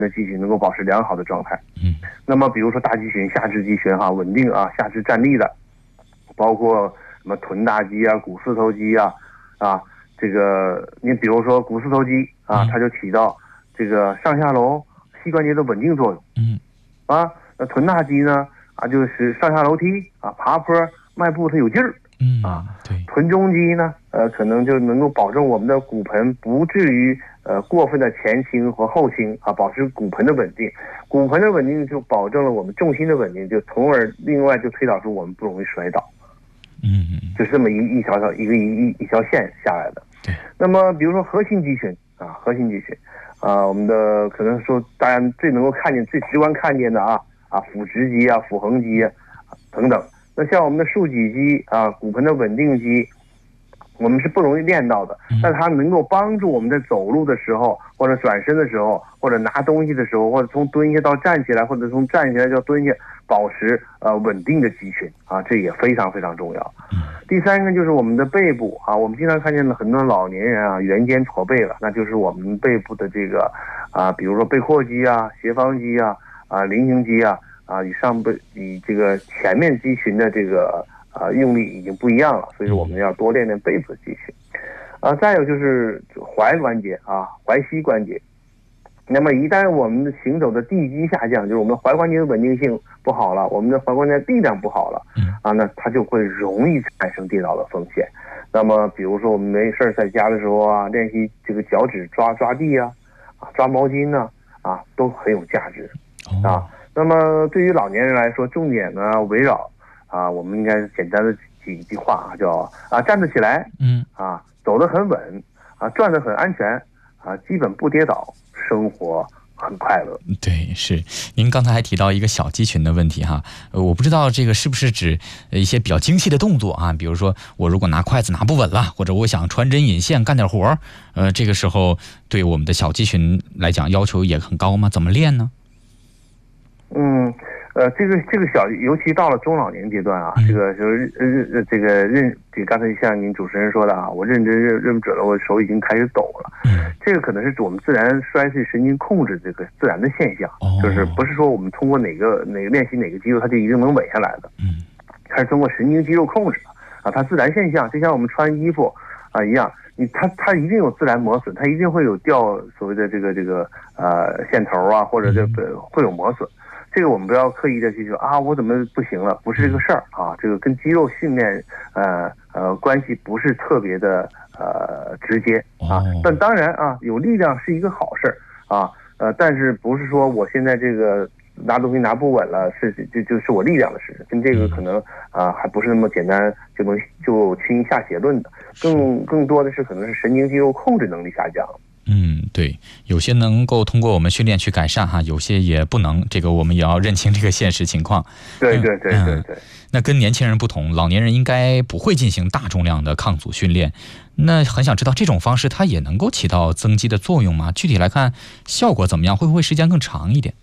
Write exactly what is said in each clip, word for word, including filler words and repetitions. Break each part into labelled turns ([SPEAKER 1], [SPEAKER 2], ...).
[SPEAKER 1] 的肌群能够保持良好的状态。
[SPEAKER 2] 嗯，
[SPEAKER 1] 那么比如说大肌群、下肢肌群哈，稳定啊，下肢站立的，包括什么臀大肌啊、股四头肌啊，啊，这个你比如说股四头肌啊，它就起到这个上下楼膝关节的稳定作用。
[SPEAKER 2] 嗯，
[SPEAKER 1] 啊，那臀大肌呢啊，就是上下楼梯啊、爬坡、迈步它有劲儿。
[SPEAKER 2] 嗯
[SPEAKER 1] 啊，
[SPEAKER 2] 对，
[SPEAKER 1] 臀中肌呢，呃，可能就能够保证我们的骨盆不至于呃过分的前倾和后倾啊，保持骨盆的稳定。骨盆的稳定就保证了我们重心的稳定，就从而另外就推导出我们不容易摔倒。
[SPEAKER 2] 嗯，
[SPEAKER 1] 就是这么一一条条一个一一一条线下来的。
[SPEAKER 2] 对。
[SPEAKER 1] 那么比如说核心肌群啊，核心肌群啊，我们的可能说大家最能够看见、最直观看见的啊啊，腹直肌啊、腹横肌啊等等。那像我们的竖脊肌啊、骨盆的稳定肌，我们是不容易练到的，但它能够帮助我们在走路的时候，或者转身的时候，或者拿东西的时候，或者从蹲下到站起来，或者从站起来到蹲下，保持呃稳定的肌群啊，这也非常非常重要。第三个就是我们的背部啊，我们经常看见了很多老年人啊圆肩驼背了，那就是我们背部的这个啊，比如说背阔肌啊、斜方肌啊、啊菱形肌啊。啊，与上背与这个前面肌群的这个啊用力已经不一样了，所以说我们要多练练背部的肌群。啊，再有就是踝关节啊，踝膝关节。那么一旦我们的行走的地基下降，就是我们的踝关节的稳定性不好了，我们的踝关节力量不好了，啊，那它就会容易产生跌倒的风险。那么比如说我们没事在家的时候啊，练习这个脚趾抓抓地啊，啊抓毛巾呢，啊都很有价值啊。那么对于老年人来说，重点呢围绕啊，我们应该简单的几句话啊，叫啊站得起来，
[SPEAKER 2] 嗯
[SPEAKER 1] 啊走得很稳，啊转得很安全，啊基本不跌倒，生活很快乐。
[SPEAKER 2] 对，是。您刚才还提到一个小肌群的问题哈，呃，我不知道这个是不是指一些比较精细的动作啊，比如说我如果拿筷子拿不稳了，或者我想穿针引线干点活，呃，这个时候对我们的小肌群来讲要求也很高吗？怎么练呢？
[SPEAKER 1] 嗯，呃，这个这个小，尤其到了中老年阶段啊，嗯、这个就是呃这个认，这刚才像您主持人说的啊，我认真认认不准了，我手已经开始抖了。嗯，这个可能是我们自然衰退神经控制这个自然的现象，哦、就是不是说我们通过哪个哪个练习哪个肌肉它就一定能稳下来的。嗯，它是通过神经肌肉控制的啊，它自然现象，就像我们穿衣服啊一样。你它它一定有自然磨损，它一定会有掉所谓的这个这个呃线头啊，或者这个会有磨损。这个我们不要刻意的去说啊，我怎么不行了？不是这个事儿啊，这个跟肌肉训练呃呃关系不是特别的呃直接啊。但当然啊，有力量是一个好事儿啊，呃，但是不是说我现在这个拿东西拿不稳了，是就就是我力量的事情，跟这个可能啊、呃、还不是那么简单就能就轻易下结论的，更更多的是可能是神经肌肉控制能力下降了。
[SPEAKER 2] 嗯，对，有些能够通过我们训练去改善哈，有些也不能，这个我们也要认清这个现实情况。
[SPEAKER 1] 对对对对对、嗯。
[SPEAKER 2] 那跟年轻人不同，老年人应该不会进行大重量的抗阻训练。那很想知道这种方式它也能够起到增肌的作用吗？具体来看效果怎么样？会不会时间更长一点？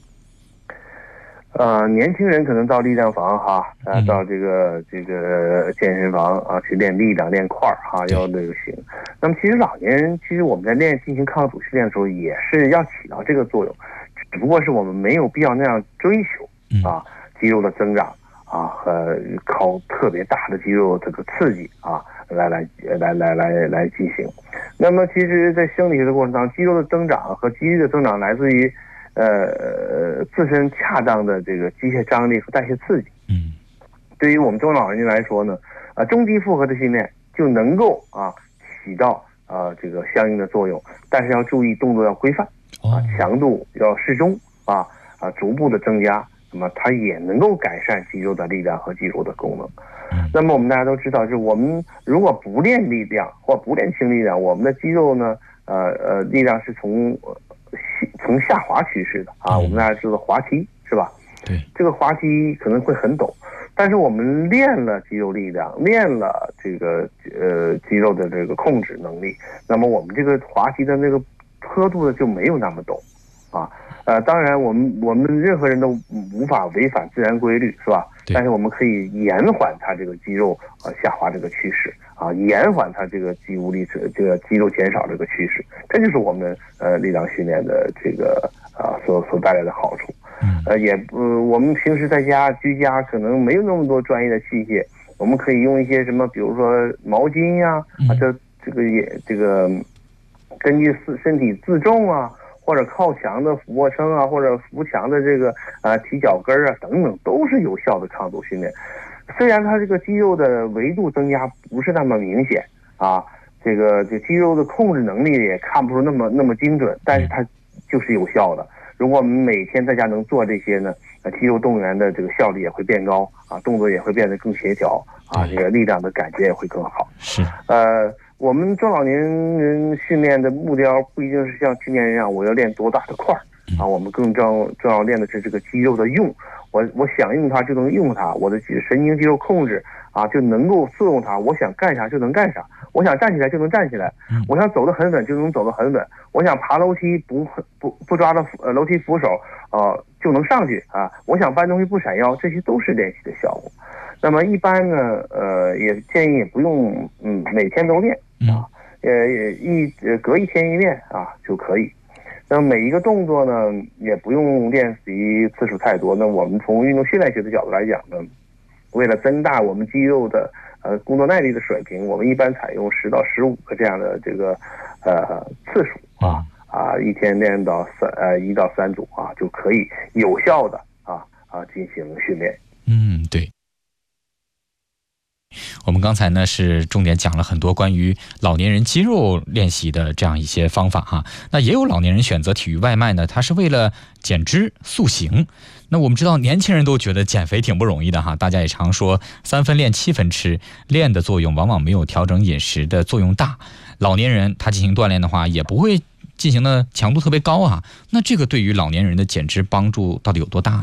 [SPEAKER 1] 呃，年轻人可能到力量房哈，啊、呃，到这个这个健身房啊去练力量、练块儿哈，要这个行。那么其实老年人，其实我们在练进行抗阻训练的时候，也是要起到这个作用，只不过是我们没有必要那样追求啊肌肉的增长啊和靠特别大的肌肉这个刺激啊来来来来来来进行。那么其实，在生理学的过程当中，肌肉的增长和肌力的增长来自于。呃，自身恰当的这个机械张力和代谢刺激，嗯，对于我们中老年人来说呢，啊，中低负荷的训练就能够啊起到啊这个相应的作用，但是要注意动作要规范，啊，强度要适中，啊啊逐步的增加，那么它也能够改善肌肉的力量和肌肉的功能。那么我们大家都知道，就是我们如果不练力量或不练轻力量，我们的肌肉呢，呃呃，力量是从从下滑趋势的啊，我们大家知道滑梯是吧？
[SPEAKER 2] 对，
[SPEAKER 1] 这个滑梯可能会很陡，但是我们练了肌肉力量，练了这个呃肌肉的这个控制能力，那么我们这个滑梯的那个坡度呢就没有那么陡啊。呃，当然我们我们任何人都无法违反自然规律，是吧？ 但是我们可以延缓它这个肌肉啊下滑这个趋势啊，延缓它这个肌无力这个肌肉减少这个趋势，这就是我们呃力量训练的这个啊所所带来的好处。呃，也呃，我们平时在家居家可能没有那么多专业的器械，我们可以用一些什么，比如说毛巾呀、啊，这这个也这个根据身身体自重啊，或者靠墙的俯卧撑啊，或者扶墙的这个啊提脚跟啊等等，都是有效的抗阻训练。虽然它这个肌肉的维度增加不是那么明显啊，这个这肌肉的控制能力也看不出那么那么精准，但是它就是有效的。如果我们每天在家能做这些呢，呃，肌肉动员的这个效率也会变高啊，动作也会变得更协调啊，这个力量的感觉也会更好。
[SPEAKER 2] 是，
[SPEAKER 1] 呃，我们中老年人训练的目标不一定是像青年人一样，我要练多大的块儿啊，我们更重重要练的是这个肌肉的用，我我想用它就能用它，我的神经肌肉控制啊就能够适用它，我想干啥就能干啥，我想站起来就能站起来，我想走得很稳就能走得很稳，我想爬楼梯不不不抓着呃楼梯扶手呃就能上去啊，我想搬东西不闪腰，这些都是练习的效果。那么一般呢，呃，也建议也不用嗯每天都练啊，呃一呃隔一天一练啊就可以。那么每一个动作呢，也不用练习次数太多。那我们从运动训练学的角度来讲呢，为了增大我们肌肉的呃工作耐力的水平，我们一般采用十到十五个这样的这个呃次数啊啊，一天练到三呃一到三组啊，就可以有效的啊啊进行训练。
[SPEAKER 2] 嗯，对。我们刚才呢是重点讲了很多关于老年人肌肉练习的这样一些方法哈。那也有老年人选择体育外卖呢，他是为了减脂塑形。那我们知道年轻人都觉得减肥挺不容易的哈，大家也常说三分练七分吃，练的作用往往没有调整饮食的作用大。老年人他进行锻炼的话，也不会进行的强度特别高啊。那这个对于老年人的减脂帮助到底有多大呢？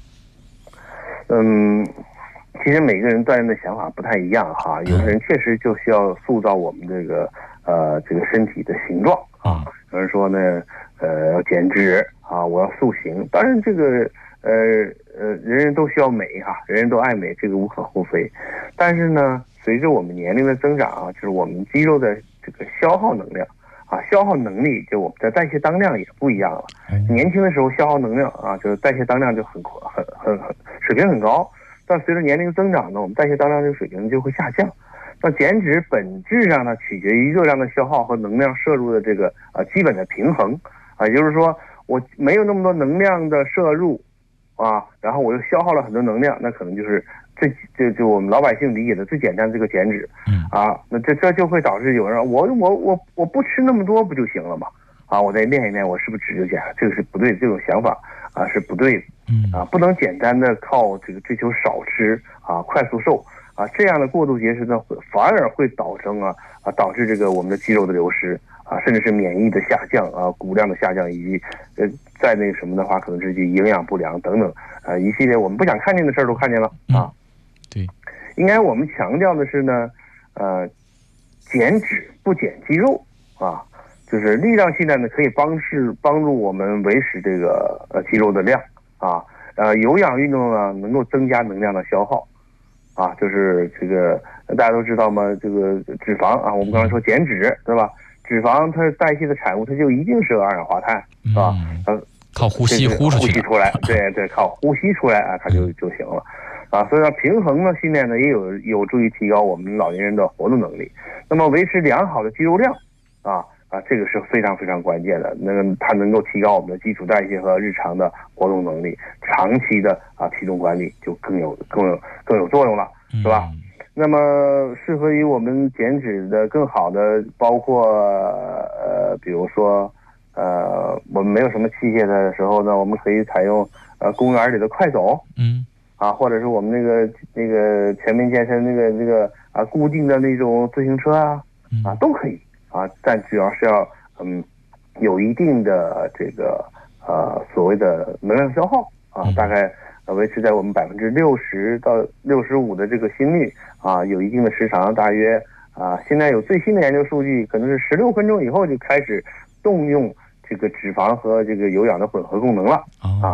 [SPEAKER 1] 嗯。其实每个人锻炼的想法不太一样哈，有的人确实就需要塑造我们这个呃这个身体的形状啊，有人说呢呃要减脂啊，我要塑形。当然这个呃呃人人都需要美哈，人人都爱美，这个无可厚非。但是呢，随着我们年龄的增长啊，就是我们肌肉的这个消耗能量啊，消耗能力就我们的代谢当量也不一样了。年轻的时候消耗能量啊，就是代谢当量就很很很很水平很高。但随着年龄增长呢，我们代谢当量这个水平就会下降。那减脂本质上呢，取决于热量的消耗和能量摄入的这个呃基本的平衡啊，也就是说我没有那么多能量的摄入啊，然后我又消耗了很多能量，那可能就是最就就我们老百姓理解的最简单的这个减脂啊，那这这就会导致有人我我我我不吃那么多不就行了吗？啊，我再练一练，我是不是脂就减了？这个是不对，这种想法啊是不对的。啊，不能简单的靠这个追求少吃啊，快速瘦啊，这样的过度节食呢，反而会导致啊啊导致这个我们的肌肉的流失啊，甚至是免疫的下降啊，骨量的下降，以及呃在那个什么的话，可能是营养不良等等啊一系列我们不想看见的事儿都看见了啊。
[SPEAKER 2] 对，
[SPEAKER 1] 应该我们强调的是呢，呃，减脂不减肌肉啊，就是力量训练呢可以帮是帮助我们维持这个呃肌肉的量。啊，呃，有氧运动呢能够增加能量的消耗，啊，就是这个大家都知道嘛，这个脂肪啊，我们刚才说减脂，对吧？脂肪它代谢的产物，它就一定是二氧化碳，是吧？呃、嗯，
[SPEAKER 2] 靠呼吸呼出去，
[SPEAKER 1] 呼吸出来，对对，靠呼吸出来啊，它就就行了，啊，所以说平衡的训练呢，也有有助于提高我们老年人的活动能力。那么维持良好的肌肉量，啊。啊，这个是非常非常关键的。那个它能够提高我们的基础代谢和日常的活动能力，长期的啊体重管理就更有更有更有作用了，是吧？嗯、那么适合于我们减脂的更好的，包括呃，比如说呃，我们没有什么器械的时候呢，我们可以采用呃公园里的快走，嗯，啊，或者是我们那个那个全民健身那个那个啊固定的那种自行车啊，啊都可以。啊，但主要是要嗯有一定的这个呃所谓的能量消耗啊，大概呃维持在我们百分之六十到六十五的这个心率啊，有一定的时长，大约啊现在有最新的研究数据，可能是十六分钟以后就开始动用这个脂肪和这个有氧的混合功能了啊。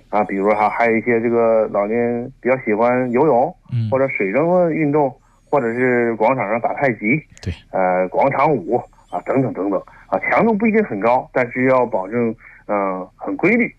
[SPEAKER 1] 啊，比如哈还有一些这个老年比较喜欢游泳，
[SPEAKER 2] 嗯，
[SPEAKER 1] 或者水上运动，或者是广场上打太极，
[SPEAKER 2] 对，
[SPEAKER 1] 呃，广场舞啊，等等等等啊，强度不一定很高，但是要保证嗯、呃、很规律